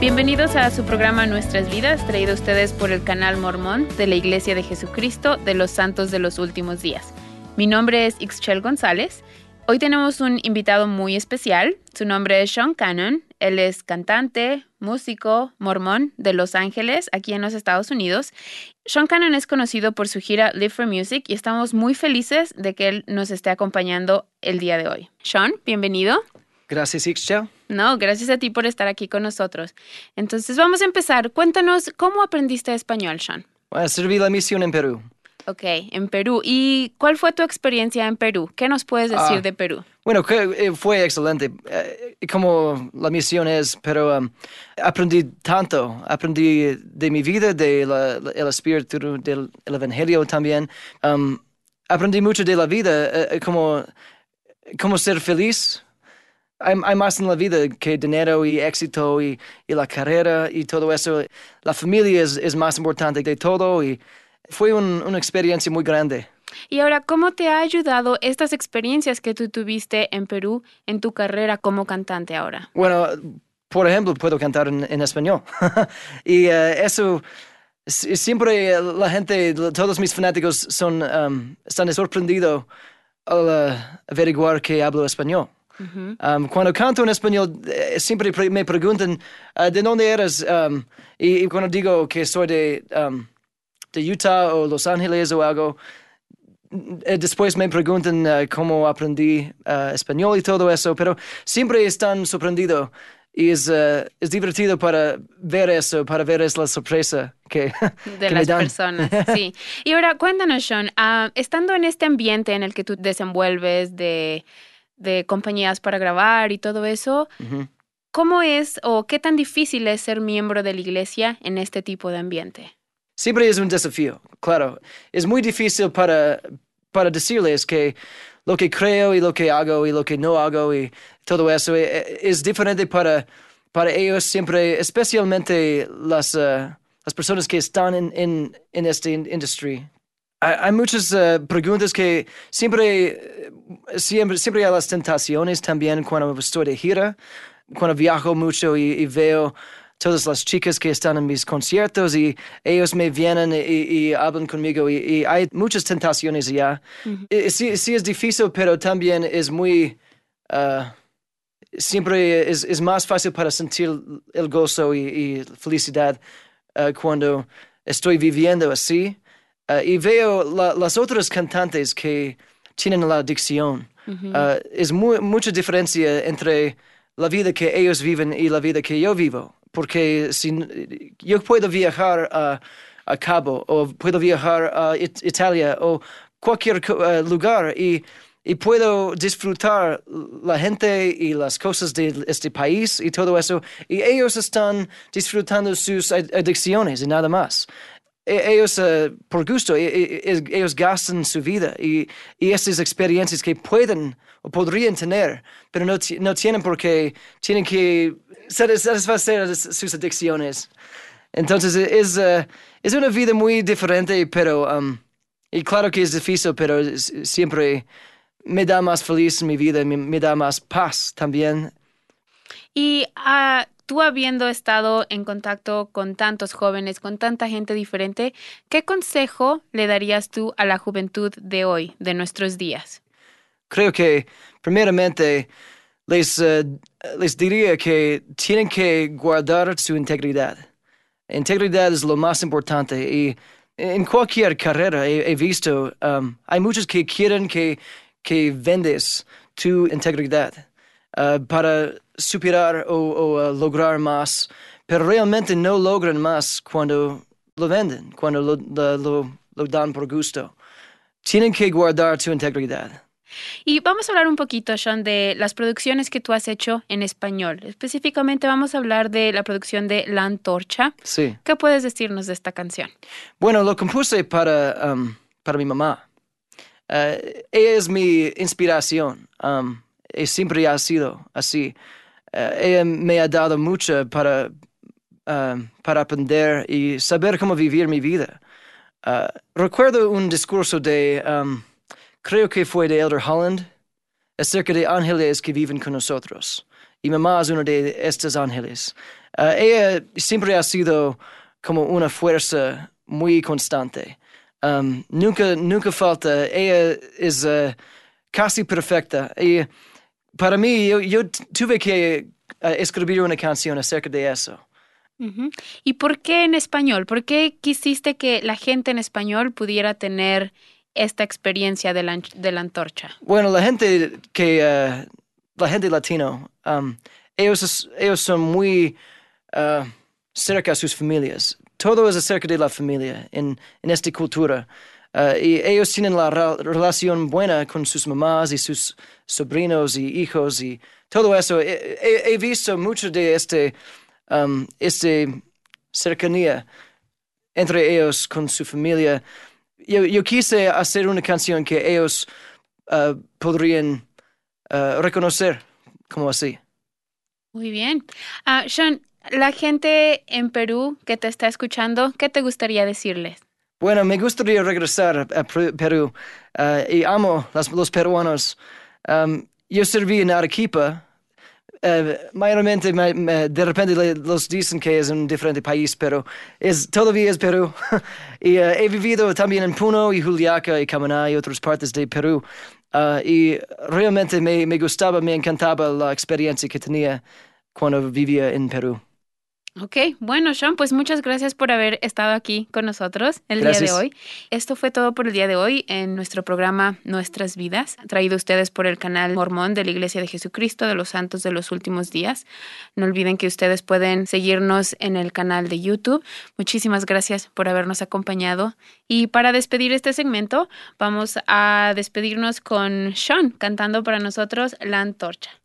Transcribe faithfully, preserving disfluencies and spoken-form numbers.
Bienvenidos a su programa Nuestras Vidas, traído a ustedes por el canal Mormón de la Iglesia de Jesucristo de los Santos de los Últimos Días. Mi nombre es Ixchel González. Hoy tenemos un invitado muy especial. Su nombre es Sean Cannon. Él es cantante, músico, mormón de Los Ángeles, aquí en los Estados Unidos. Sean Cannon es conocido por su gira Live for Music y estamos muy felices de que él nos esté acompañando el día de hoy. Sean, bienvenido. Gracias, Ixchel. No, gracias a ti por estar aquí con nosotros. Entonces, vamos a empezar. Cuéntanos, ¿cómo aprendiste español, Sean? Bueno, serví la misión en Perú. Ok, en Perú. ¿Y cuál fue tu experiencia en Perú? ¿Qué nos puedes decir Ah, de Perú? Bueno, que, eh, fue excelente, eh, como la misión es, pero um, aprendí tanto. Aprendí de mi vida, del de espíritu, del el evangelio también. Um, aprendí mucho de la vida, eh, como, como ser feliz. Hay, hay más en la vida que dinero y éxito y, y la carrera y todo eso. La familia es, es más importante de todo y fue un, una experiencia muy grande. Y ahora, ¿cómo te ha ayudado estas experiencias que tú tuviste en Perú en tu carrera como cantante ahora? Bueno, por ejemplo, puedo cantar en, en español. y uh, eso, siempre la gente, todos mis fanáticos son, um, están sorprendidos al uh, averiguar que hablo español. Uh-huh. Um, cuando canto en español, eh, siempre pre- me preguntan, uh, ¿de dónde eres? Um, y, y cuando digo que soy de, um, de Utah o Los Ángeles o algo, eh, después me preguntan uh, cómo aprendí uh, español y todo eso, pero siempre están sorprendidos. Y es, uh, es divertido para ver eso, para ver es la sorpresa que, de que las me dan. personas, sí. Y ahora, cuéntanos, Sean, uh, estando en este ambiente en el que tú desenvuelves de... de compañías para grabar y todo eso, uh-huh. ¿Cómo es o qué tan difícil es ser miembro de la iglesia en este tipo de ambiente? Siempre es un desafío, claro. Es muy difícil para, para decirles que lo que creo y lo que hago y lo que no hago y todo eso es, es diferente para, para ellos siempre, especialmente las, uh, las personas que están en, en, en esta industria. Hay muchas uh, preguntas que siempre, siempre, siempre hay las tentaciones también cuando estoy de gira, cuando viajo mucho y, y veo todas las chicas que están en mis conciertos y ellos me vienen y, y hablan conmigo y, y hay muchas tentaciones ya. Uh-huh. Y, sí, sí es difícil, pero también es muy... Uh, siempre es, es más fácil para sentir el gozo y, y felicidad uh, cuando estoy viviendo así. Uh, y veo la, las otras cantantes que tienen la adicción. Uh-huh. Uh, es muy, mucha diferencia entre la vida que ellos viven y la vida que yo vivo. Porque si, yo puedo viajar a, a Cabo o puedo viajar a It- Italia o cualquier uh, lugar y, y puedo disfrutar la gente y las cosas de este país y todo eso. Y ellos están disfrutando sus adicciones y nada más. Ellos, uh, por gusto, ellos gastan su vida y, y estas experiencias que pueden o podrían tener, pero no, t- no tienen porque tienen que satisfacer sus adicciones. Entonces, es, uh, es una vida muy diferente, pero, um, y claro que es difícil, pero es, siempre me da más feliz mi vida, me, me da más paz también. Y uh, tú habiendo estado en contacto con tantos jóvenes, con tanta gente diferente, ¿qué consejo le darías tú a la juventud de hoy, de nuestros días? Creo que, primeramente, les, uh, les diría que tienen que guardar su integridad. Integridad es lo más importante y en cualquier carrera he, he visto, um, hay muchos que quieren que, que vendes tu integridad uh, para superar o, o uh, lograr más, pero realmente no logran más cuando lo venden, cuando lo, lo, lo, lo dan por gusto. Tienen que guardar tu integridad. Y vamos a hablar un poquito, Sean, de las producciones que tú has hecho en español. Específicamente vamos a hablar de la producción de La Antorcha. Sí. ¿Qué puedes decirnos de esta canción? Bueno, lo compuse para, um, para mi mamá. Uh, ella es mi inspiración. Um, y siempre ha sido así. Uh, ella me ha dado mucho para, uh, para aprender y saber cómo vivir mi vida. Uh, recuerdo un discurso de... Um, creo que fue de Elder Holland, acerca de ángeles que viven con nosotros. y mamá es uno de estos ángeles. Uh, ella siempre ha sido como una fuerza muy constante. Um, nunca, nunca falta. Ella es uh, casi perfecta. Y para mí, yo, yo tuve que uh, escribir una canción acerca de eso. Uh-huh. ¿Y por qué en español? ¿Por qué quisiste que la gente en español pudiera tener esta experiencia de la, de la antorcha? Bueno, la gente que, uh, la gente latino, um, ellos, ellos son muy uh, cerca a sus familias. Todo es acerca de la familia en, en esta cultura. Uh, y ellos tienen la ra- relación buena con sus mamás y sus sobrinos y hijos y todo eso. He, he, he visto mucho de este, um, este cercanía entre ellos con su familia. Yo, yo quise hacer una canción que ellos uh, podrían uh, reconocer como así. Muy bien. Uh, Sean, la gente en Perú que te está escuchando, ¿qué te gustaría decirles? Bueno, me gustaría regresar a Perú uh, y amo las, los peruanos. Um, yo serví en Arequipa. Uh, mayormente, me, me, de repente le, los dicen que es un diferente país, pero es, todavía es Perú. y uh, he vivido también en Puno y Juliaca y Camaná y otras partes de Perú. Uh, y realmente me, me gustaba, me encantaba la experiencia que tenía cuando vivía en Perú. Ok, bueno, Sean, pues muchas gracias por haber estado aquí con nosotros el Gracias. día de hoy. Esto fue todo por el día de hoy en nuestro programa Nuestras Vidas, traído a ustedes por el canal Mormón de la Iglesia de Jesucristo de los Santos de los Últimos Días. No olviden que ustedes pueden seguirnos en el canal de YouTube. Muchísimas gracias por habernos acompañado. Y para despedir este segmento, vamos a despedirnos con Sean cantando para nosotros La Antorcha.